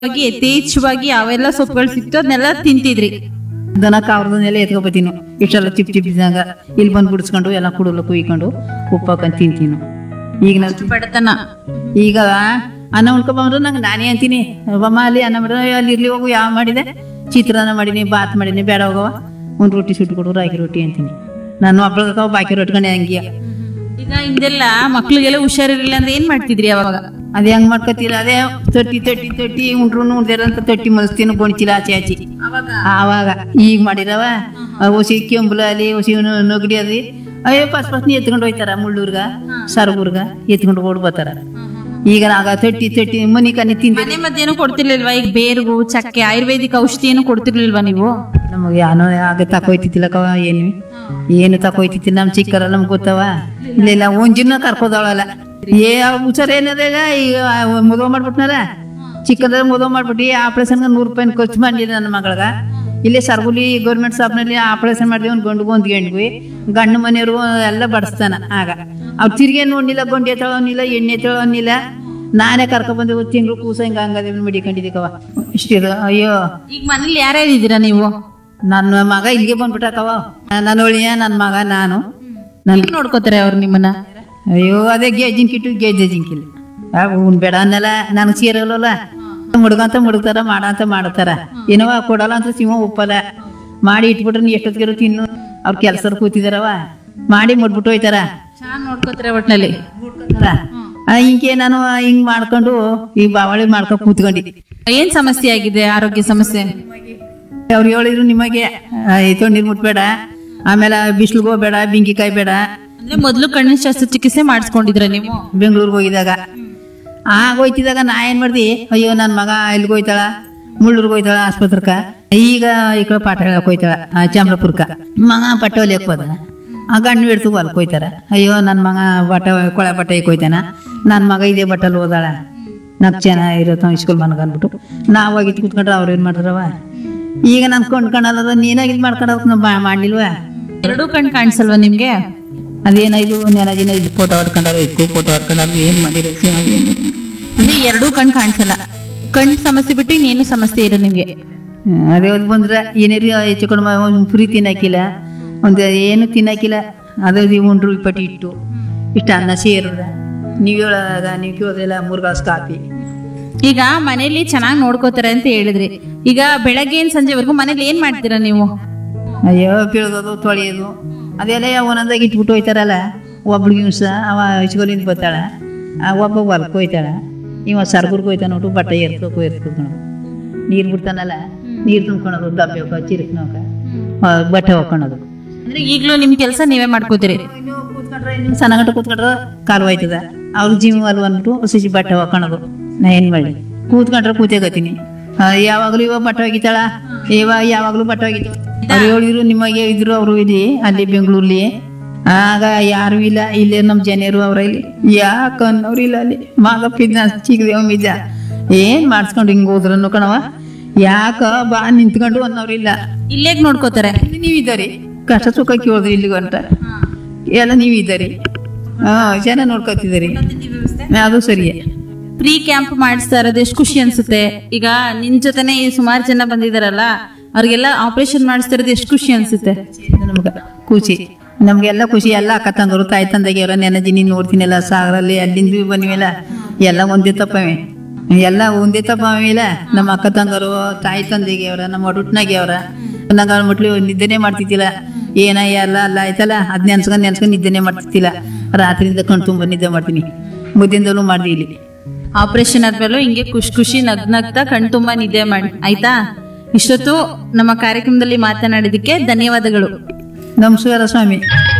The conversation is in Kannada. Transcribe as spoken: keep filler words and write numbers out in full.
ಹೋಗಿ ಯಥೇಚ್ಛವಾಗಿ ಅವೆಲ್ಲ ಸೊಪ್ಪುಗಳು ಸಿಕ್ತು ಅದನ್ನೆಲ್ಲ ತಿಂತಿದ್ರಿ. ದನ ಕಾವ್ರದನ್ನೆಲ್ಲ ಎತ್ಕೊಬತ್ತೀನು. ಇಷ್ಟೆಲ್ಲ ಚಿಪ್ ಚಿಪ್ ಇದ್ದಾಗ ಇಲ್ಲಿ ಬಂದು ಬಿಡಿಸ್ಕೊಂಡು ಎಲ್ಲ ಕುಡಲು ಕುಯ್ಕೊಂಡು ಉಪ್ಪು ಹಾಕೊಂಡು ತಿಂತೀನು. ಈಗ ನಾವು ಬಡತನ ಈಗ ಅನ್ನ ಉಳ್ಕೊಬಂದ್ರು ನಂಗೆ ನಾನೇ ಅಂತೀನಿ, ಬಮ್ಮ ಅಲ್ಲಿ ಅನ್ನ ಮಾಡಿದ್ರೆ ಅಲ್ಲಿ ಇರ್ಲಿ ಹೋಗು, ಯಾವ ಮಾಡಿದೆ ಚಿತ್ರಾನ್ನ ಮಾಡೀನಿ, ಬಾತ್ ಮಾಡೀನಿ, ಬೇಡ ಹೋಗವ ಒಂದು ರೊಟ್ಟಿ ಸುಟ್ಟು ಕೊಡು, ರಾಗಿ ರೊಟ್ಟಿ ಅಂತೀನಿ. ನಾನು ಒಬ್ಬಳಗ ಬಾಕಿ ರೊಟ್ಕೊಂಡೆ ಹಂಗಿಯ. ಈಗ ಹಿಂದೆಲ್ಲ ಮಕ್ಳಿಗೆಲ್ಲ ಹುಷಾರಿರ್ಲಿಲ್ಲ ಅಂದ್ರೆ ಏನ್ ಮಾಡ್ತಿದ್ರಿ ಅವಾಗ? ಅದೇ ಹೆಂಗ್ ಮಾಡ್ಕೊತೀರ, ಅದೇ ತಟ್ಟಿ ತಟ್ಟಿ ತಟ್ಟಿ ಉಂಡ್ರು ಉಂಡ್ದೇರಂತ ತಟ್ಟಿ ಮಲ್ಸ್ತೀನಿ, ಗೊಣ್ತಿಲ್ಲ ಆಚೆ ಆಚಿ. ಆವಾಗ ಈಗ ಮಾಡಿರವ ಹೊಸಿ ಕೆಂಬುಲ ಅಲ್ಲಿ ಹೊಸಿ ನಗಡಿ ಅದಿ, ಅಯ್ಯೋ ಪಸ್ ಪಸ್ನಿ ಎತ್ಕೊಂಡು ಹೋಯ್ತಾರ ಮುಳ್ಳೂರ್ಗ ಸರ್ಗುರ್ಗ ಎತ್ಕೊಂಡು ಓಡ್ ಬರ್ತಾರ. ಈಗ ಆಗ ತಟ್ಟಿ ತಟ್ಟಿ ಮನಿ ಕನಿ ತಿಂದ ಮನೆ ಮದ್ದೇನು ಕೊಡ್ತಿರ್ಲಿಲ್ವಾ? ಈಗ ಬೇರ್ಗು ಚಕ್ಕೆ ಆಯುರ್ವೇದಿಕ್ ಔಷಧಿ ಏನು ಕೊಡ್ತಿರ್ಲಿಲ್ವಾ ನೀವು? ನಮಗೆ ಯಾನೋ ಆಗ ತಕೋಯ್ತಿತ್ತಿಲ್ಲಕವ, ಏನು ಏನು ತಕೋಯ್ತಿತ್ತಿಲ್ಲ. ನಮ್ ಚಿಕ್ಕರ ನಮ್ಗೆ ಗೊತ್ತವ. ಇಲ್ಲ ಒಂಜಿನ ಕರ್ಕೋದವಳಲ್ಲ, ಏ ಹುಷಾರ ಏನದ ಈಗ ಮದುವೆ ಮಾಡ್ಬಿಟ್ನಾರ, ಚಿಕ್ಕದ ಮದುವೆ ಮಾಡ್ಬಿಟ್ಟು ಆಪರೇಷನ್ಗೆ ನೂರು ರೂಪಾಯಿ ಖರ್ಚು ಮಾಡಿದ ನನ್ನ ಮಗಳಗ. ಇಲ್ಲೇ ಸರ್ಗುಲಿ ಗೌರ್ಮೆಂಟ್ ಶಾಪ್ನಲ್ಲಿ ಆಪರೇಷನ್ ಮಾಡಿದ್ವಿ, ಒಂದು ಗಂಡುಗೂ ಒಂದು ಗಂಡ್ವಿ, ಗಂಡು ಮನೆಯವರು ಎಲ್ಲ ಬಡಿಸ್ತಾನ. ಆಗ ಅವ್ರು ತಿರ್ಗೇ ನೋಡ್ನಿಲ್ಲ, ಗೊಂಡೆ ತಳೋನಿಲ್ಲ, ಎಣ್ಣೆ ತಳೋನಿಲ್ಲ. ನಾನೇ ಕರ್ಕೊ ಬಂದೆ ಒಂದು ತಿಂಗಳು ಕೂಸ ಹಿಂಗ ಹಂಗದ ಮಡಿಕೊಂಡಿದ್ದೀಕವ ಇಷ್ಟಿದು. ಅಯ್ಯೋ ಈಗ ಮನೇಲಿ ಯಾರ್ಯಾರು ಇದ್ದೀರಾ ನೀವು? ನನ್ನ ಮಗ ಇಲ್ಲಿಗೆ ಬಂದ್ಬಿಟ್ಟಕವ, ನನ್ನ ಒಳಿಯ ನನ್ನ ಮಗ ನಾನು. ನನ್ ನೋಡ್ಕೋತಾರೆ ಅವ್ರು ನಿಮ್ಮನ್ನ? ಅಯ್ಯೋ ಅದೇ ಗೇಜಿನ ಕಿಟ್ಟು ಗೇಜೆ ಜಿಂಕಿಲ್ಲ, ಉಣ್ ಬೇಡ ಅನ್ನಲ್ಲ, ನನಗೆ ಸೀರಲ್ಲ. ಮುಡ್ಗಂತ ಮುಡ್ತಾರ, ಮಾಡಂತ ಮಾಡ್ತಾರ, ಏನವ ಕೊಡಲ್ಲ ಅಂತ ಸಿಂಹ ಉಪ್ಪಲ್ಲ. ಮಾಡಿ ಇಟ್ಬಿಟ್ರೆ ನೀ ಎಷ್ಟೊತ್ತಿಗೆ ತಿನ್ನು. ಅವ್ರ ಕೆಲ್ಸ ಕೂತಿದಾರವ, ಮಾಡಿ ಮುಟ್ಬಿಟ್ಟು ಹೋಯ್ತಾರ. ಚೆನ್ನಾಗಿ ನೋಡ್ಕೋತಾರೆ ಒಟ್ನಲ್ಲಿ. ಹಿಂಗೆ ನಾನು ಹಿಂಗ್ ಮಾಡ್ಕೊಂಡು ಈ ಬಾವಳಿ ಮಾಡ್ಕೊಂಡು ಕೂತ್ಕೊಂಡಿ. ಏನ್ ಸಮಸ್ಯೆ ಆಗಿದೆ? ಆರೋಗ್ಯ ಸಮಸ್ಯೆ? ಅವ್ರು ಹೇಳಿದ್ರು ನಿಮಗೆ ತೊಂಡಿರ್ ಮುಟ್ಬೇಡ, ಆಮೇಲೆ ಬಿಸಿಲಿಗೆ ಹೋಗ್ಬೇಡ, ಬೆಂಕಿಕಾಯಿ ಬೇಡ. ಅಂದ್ರೆ ಮೊದ್ಲು ಕಣ್ಣಿನ ಶಸ್ತ್ರಚಿಕಿತ್ಸೆ ಮಾಡಿಸ್ಕೊಂಡಿದ್ರ ನೀವು? ಬೆಂಗಳೂರಿಗೆ ಹೋಗಿದಾಗ ಆಗ ಹೋಯ್ತಿದಾಗ ನಾ ಏನ್ ಮಾಡ್ದಿ, ಅಯ್ಯೋ ನನ್ನ ಮಗ ಎಲ್ಲಿಗೆ ಹೋಯ್ತಾಳ, ಮುಳ್ಳೂರ್ಗೆ ಹೋಯ್ತಾಳ ಆಸ್ಪತ್ರಕ. ಈಗ ಈ ಕಡೆ ಪಾಠ ಹೇಳಕ್ ಹೋಯ್ತಾಳ ಚಾಮರಾಪುರ್ಕ. ಮಗ ಬಟ್ಟೆ ಹೊಲಿಯಕ್ ಹೋದ, ಆ ಗಂಡು ಹಿಡ್ತು ಹೊಲಕ್ ಹೋಯ್ತಾರ. ಅಯ್ಯೋ ನನ್ನ ಮಗ ಬಟ್ಟೆ ಕೊಳೆ ಬಟ್ಟೆ ಹೋಯ್ತಾನ, ನನ್ನ ಮಗ ಇದೇ ಬಟ್ಟೆಲ್ಲಿ ಹೋದಾಳ, ನಾಲ್ಕು ಚೆನ್ನಾಗಿರತ್ತ ಸ್ಕೂಲ್ ಮನಗ ಅಂದ್ಬಿಟ್ಟು ನಾವು ಹೋಗಿತ್ತು ಕೂತ್ಕೊಂಡ್ರೆ ಅವ್ರು ಏನ್ ಮಾಡ್ತಾರವ. ಈಗ ನಾನು ಕೊಂಡ್ಕೊಂಡಲ್ಲ, ನೀನಾಗಿ ಇದು ಮಾಡ್ಕೊಂಡೋಗ್ ನಾವು ಮಾಡ್ಲಿಲ್ವ? ಎರಡೂ ಕಣ್ ಕಾಣಿಸಲ್ವಾ ನಿಮ್ಗೆ? ಅದೇನಾಯ್ತು ನೆನ ದಿನ ಇದು ಫೋಟೋ ಹೊಡ್ಕೊಂಡಾರ, ಇದಕ್ಕೂ ಫೋಟೋ ಹೊಡ್ಕೊಂಡಾರ, ಏನ್ ಮಾಡಿರೋ ಅಂದ್ರೆ ಎರಡೂ ಕಣ್ ಕಾಣಿಸಲ್ಲ. ಕಣ್ ಸಮಸ್ಯೆ ಬಿಟ್ಟು ಇನ್ನೇನು ಸಮಸ್ಯೆ ಇರೋ ನಿಮ್ಗೆ? ಅದೇ ಒಂದು ಬಂದ್ರೆ ಏನೇರಿ ಹೆಚ್ಚು ಕಡಿಮೆ ಒಂದು ಪುರಿ ತಿನ್ನಕಿಲ್ಲ, ಒಂದು ಏನು ತಿನ್ನಕಿಲ್ಲ. ಅದು ಉಂಡ್ರು ಇಪ್ಪಟ್ಟು ಇಟ್ಟು ಇಷ್ಟ ಅನ್ನ ಸೇರಿದ ನೀವು ಹೇಳೋದ ನೀವು ಕೇಳೋದಿಲ್ಲ, ಮೂರು ಗ್ಲಾಸ್ ಕಾಫಿ. ಈಗ ಮನೇಲಿ ಚೆನ್ನಾಗಿ ನೋಡ್ಕೋತಾರೆ ಅಂತ ಹೇಳಿದ್ರಿ. ಈಗ ಬೆಳಗ್ಗೆ ಸಂಜೆವರೆಗೂ ಮನೇಲಿ ಏನ್ ಮಾಡ್ತೀರಾ ನೀವು? ಅಯ್ಯೋ ಬೀಳೋದು ತೊಳೆಯೋದು ಅದೆಲ್ಲ ಒಂದೊಂದಾಗಿ ಇಟ್ಬಿಟ್ಟು ಹೋಯ್ತಾರಲ್ಲ. ಒಬ್ಳಿಗೆ ದಿವಸ ಅವ ಇಸ್ಕೋಲಿಂದ ಬರ್ತಾಳ, ಒಬ್ಬ ಹೊಲಕ್ಕೆ ಹೋಯ್ತಾಳ, ಇವ ಸರ್ಗುರ್ಗೆ ಹೋಯ್ತಾನ ನೋಟು ಬಟ್ಟೆ ಎರ್ಕೋಕು ಎರ್ಸ್ಕೊಳೋದು, ನೀರು ಬಿಡ್ತಾನಲ್ಲ ನೀರು ತುಂಬ್ಕೊಳೋದು, ದಬ್ಬೆ ಹೋಗ ಚಿರಕ್ನೋಕ ಬಟ್ಟೆ ಹೋಗ್ಕೊಳೋದು. ಅಂದ್ರೆ ಈಗಲೂ ನಿಮ್ ಕೆಲಸ ನೀವೇ ಮಾಡ್ಕೋತೀರಿ? ಕೂತ್ಕೊಂಡ್ರೆ ಇನ್ನು ಸಣ್ಣಗಂಟ ಕೂತ್ಕೊಂಡ್ರೆ ಕಾಲು ಹೋಯ್ತದ, ಅವ್ರ ಜಿಮ್ ಅಲ್ವ ಅಂದ್ಬಿಟ್ಟು ಹಸಿ ಬಟ್ಟೆ ಹೋಗ್ಕೊಳೋದು. ನಾ ಏನ್ ಮಾಡಿ ಕೂತ್ಕೊಂಡ್ರೆ ಕೂತೇಗತೀನಿ. ಯಾವಾಗ್ಲೂ ಇವಾಗ ಬಟ್ಟೆ ಹೋಗಿತಾಳ, ಇವಾಗ ಯಾವಾಗ್ಲೂ ಬಟ್ಟೆ ಹೋಗಿತ್ತು. ಅವ್ರು ಹೇಳಿದ್ರು ನಿಮಗೆ ಇದ್ರು ಅವರು ಇಲ್ಲಿ ಅಲ್ಲಿ ಬೆಂಗಳೂರಲ್ಲಿ. ಆಗ ಯಾರು ಇಲ್ಲ, ಇಲ್ಲೇ ನಮ್ ಜನರು ಅವ್ರ ಇಲ್ಲಿ ಯಾಕನ್ನೋರು ಇಲ್ಲ. ಅಲ್ಲಿ ಮಗಪ್ಪಿದ್ದ ಚಿಕ್ಕದೇವಿದ್ದ ಏನ್ ಮಾಡ್ಸ್ಕೊಂಡು ಹಿಂಗ್ ಹೋದ್ರನ್ನು ಕಣವ, ಯಾಕ ಬಾ ನಿಂತ್ಕೊಂಡು ಅನ್ನೋರಿಲ್ಲ. ಇಲ್ಲೇ ನೋಡ್ಕೋತಾರೆ. ನೀವಿದ್ದಾರಿ ಕಷ್ಟ ಸುಖ ಕೇಳಿದ್ರಿ ಇಲ್ಲಿಗೂ ಅಂತ ಎಲ್ಲ ನೀವಿದ್ದಾರಿ. ಹಾ ಜನ ನೋಡ್ಕೊತಿದ್ದೀರಿ, ಅದು ಸರಿಯೇ. ಫ್ರೀ ಕ್ಯಾಂಪ್ ಮಾಡಿಸ್ತಾ ಇರೋದು ಎಷ್ಟು ಖುಷಿ ಅನ್ಸುತ್ತೆ. ಈಗ ನಿನ್ ಜೊತೆನೆ ಸುಮಾರು ಜನ ಬಂದಿದಾರಲ್ಲ, ಅವ್ರಿಗೆಲ್ಲ ಆಪರೇಷನ್ ಮಾಡಿಸ್ತಾ ಇರೋದು ಎಷ್ಟು ಖುಷಿ ಅನ್ಸುತ್ತೆ. ನಮ್ಗ ಖುಷಿ, ನಮ್ಗೆಲ್ಲ ಖುಷಿ. ಎಲ್ಲ ಅಕ್ಕ ತಂಗರು ತಾಯಿ ತಂದೆಗೆ ಅವರ ನೆನಜಿನಿ ನೋಡ್ತೀನಿಲ್ಲ, ಸಾಗರಲ್ಲಿ ಅಲ್ಲಿಂದ ಬಂದಿವೆಲ್ಲ ಎಲ್ಲ ಒಂದೇ ತಪ್ಪವೇ, ಎಲ್ಲ ಒಂದೇ ತಪ್ಪವಿಲ್ಲ. ನಮ್ಮ ಅಕ್ಕ ತಂಗರು ತಾಯಿ ತಂದೆಗೆ ಅವರ, ನಮ್ಮ ಒಡುಟ್ನಾಗೆ ಅವರ. ನಂಗೆ ಮಟ್ಲು ನಿದ್ದೆನೆ ಮಾಡ್ತಿದ್ದಿಲ್ಲ, ಏನ ಎಲ್ಲ ಅಲ್ಲ ಆಯ್ತಲ್ಲ ಅದ್ ನೆನ್ಸ್ಕೊಂಡ್ ನೆನ್ಸ್ಕೊಂಡ್ ನಿದ್ದೆನೆ ಮಾಡ್ತಿದ್ದಿಲ್ಲ. ರಾತ್ರಿಯಿಂದ ಕಣ್ ತುಂಬ ನಿದ್ದೆ ಮಾಡ್ತೀನಿ, ಮುದ್ದಿಂದಲೂ ಮಾಡ್ದಿ ಇಲ್ಲಿ. ಆಪರೇಷನ್ ಆದ್ಮೇಲೂ ಹಿಂಗೆ ಖುಷಿ ಖುಷಿ ನಗ್ ನಗ್ತಾ ಕಣ್ ತುಂಬಾ ನಿದ್ದೆ ಮಾಡಿ ಆಯ್ತಾ. ಇಷ್ಟೊತ್ತು ನಮ್ಮ ಕಾರ್ಯಕ್ರಮದಲ್ಲಿ ಮಾತನಾಡಿದಕ್ಕೆ ಧನ್ಯವಾದಗಳು. ನಮಸ್ಕಾರ ಸ್ವಾಮಿ.